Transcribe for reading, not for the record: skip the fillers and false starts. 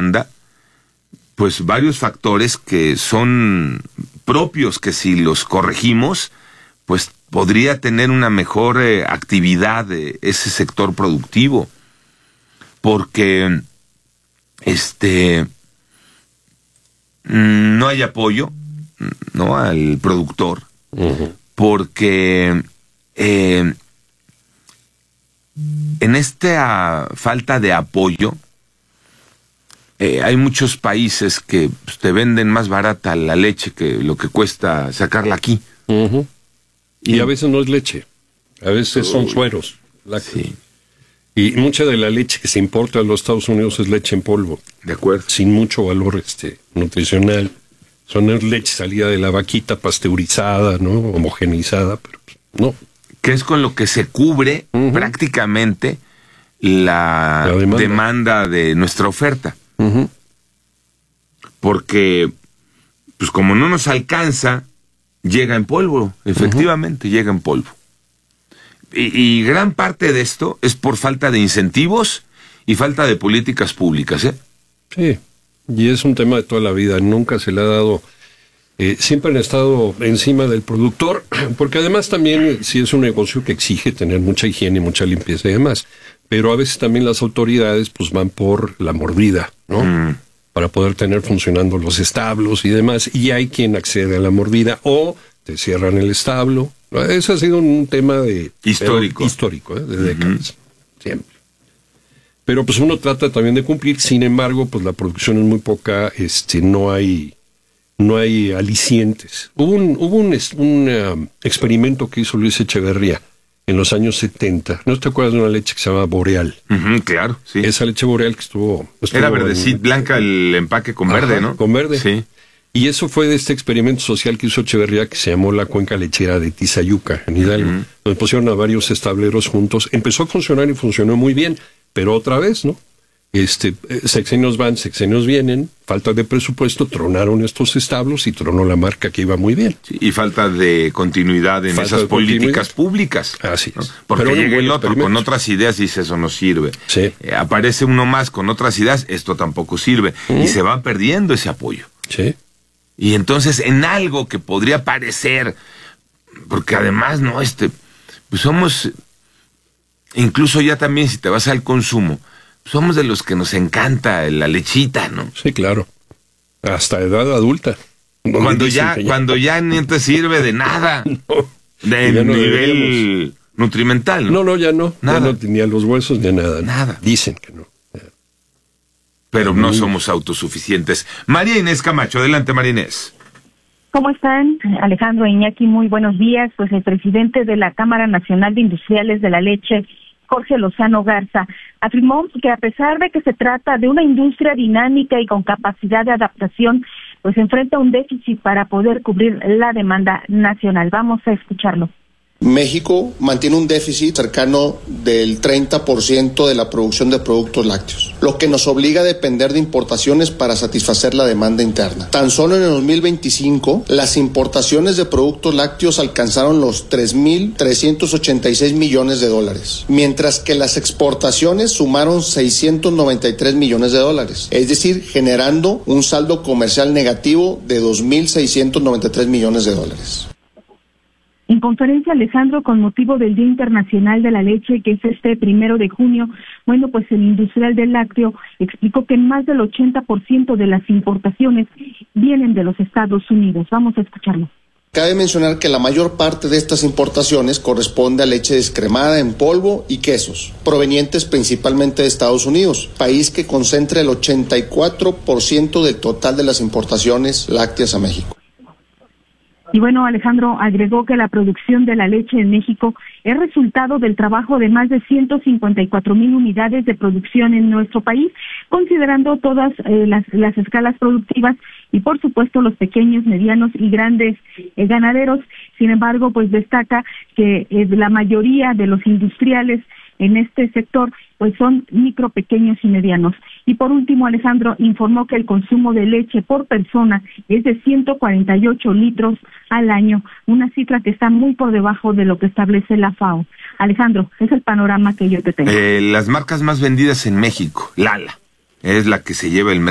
demanda, pues varios factores que son propios, que si los corregimos, pues podría tener una mejor actividad de ese sector productivo, porque no hay apoyo, ¿no?, al productor, porque en esta falta de apoyo hay muchos países que pues, te venden más barata la leche que lo que cuesta sacarla aquí. Y a veces no es leche, a veces son sueros lácteos. Sí. Y mucha de la leche que se importa a los Estados Unidos es leche en polvo. De acuerdo. Sin mucho valor nutricional. Son leche salida de la vaquita, pasteurizada, ¿no? Homogeneizada, pero pues, no. Que es con lo que se cubre prácticamente la demanda de nuestra oferta. Porque, pues como no nos alcanza, llega en polvo, efectivamente, llega en polvo. Y gran parte de esto es por falta de incentivos y falta de políticas públicas, ¿eh? Sí, y es un tema de toda la vida, nunca se le ha dado, siempre han estado encima del productor, porque además también sí es un negocio que exige tener mucha higiene, mucha limpieza y demás, pero a veces también las autoridades pues van por la mordida, ¿no? Para poder tener funcionando los establos y demás, y hay quien accede a la mordida o te cierran el establo. Eso ha sido un tema histórico, de décadas, siempre. Pero pues uno trata también de cumplir, sin embargo, pues la producción es muy poca, no hay alicientes. Hubo un experimento que hizo Luis Echeverría en los años 70. ¿No te acuerdas de una leche que se llama Boreal? Claro, sí. Esa leche Boreal que estuvo era verdecita, blanca el empaque con verde, ¿no? Con verde. Sí. Y eso fue de este experimento social que hizo Echeverría, que se llamó la cuenca lechera de Tizayuca, en Hidalgo, donde pusieron a varios estableros juntos. Empezó a funcionar y funcionó muy bien, pero otra vez, ¿no? Sexenios van, sexenios vienen, falta de presupuesto, tronaron estos establos y tronó la marca que iba muy bien. Sí, y falta de continuidad en esas políticas públicas. Así es. Porque pero llega el otro con otras ideas y dice, eso no sirve. Sí. Aparece uno más con otras ideas, esto tampoco sirve. Y se va perdiendo ese apoyo. Sí. Y entonces en algo que podría parecer, porque además, ¿no? Pues somos, incluso ya también si te vas al consumo, somos de los que nos encanta la lechita, ¿no? Sí, claro. Hasta edad adulta. Cuando ya ni te sirve de nada. No, de nivel nutrimental, ¿no? No, ya no. Nada. Ya no tenía los huesos ni nada. Nada. Dicen que no. Pero no somos autosuficientes. María Inés Camacho, adelante, María Inés. ¿Cómo están, Alejandro e Iñaki? Muy buenos días. Pues el presidente de la Cámara Nacional de Industriales de la Leche, Jorge Lozano Garza, afirmó que a pesar de que se trata de una industria dinámica y con capacidad de adaptación, pues enfrenta un déficit para poder cubrir la demanda nacional. Vamos a escucharlo. México mantiene un déficit cercano del 30% de la producción de productos lácteos, lo que nos obliga a depender de importaciones para satisfacer la demanda interna. Tan solo en el 2025, las importaciones de productos lácteos alcanzaron los 3.386 millones de dólares, mientras que las exportaciones sumaron 693 millones de dólares, es decir, generando un saldo comercial negativo de 2.693 millones de dólares. En conferencia, Alejandro, con motivo del Día Internacional de la Leche, que es 1 de junio, bueno, pues el industrial del lácteo explicó que más del 80% de las importaciones vienen de los Estados Unidos. Vamos a escucharlo. Cabe mencionar que la mayor parte de estas importaciones corresponde a leche descremada en polvo y quesos, provenientes principalmente de Estados Unidos, país que concentra el 84% del total de las importaciones lácteas a México. Y bueno, Alejandro agregó que la producción de la leche en México es resultado del trabajo de más de 154,000 unidades de producción en nuestro país, considerando todas las escalas productivas y por supuesto los pequeños, medianos y grandes ganaderos. Sin embargo, pues destaca que la mayoría de los industriales en este sector pues son micro, pequeños y medianos. Y por último, Alejandro informó que el consumo de leche por persona es de 148 litros al año, una cifra que está muy por debajo de lo que establece la FAO. Alejandro, es el panorama que yo te tengo. Las marcas más vendidas en México, Lala, es la que se lleva el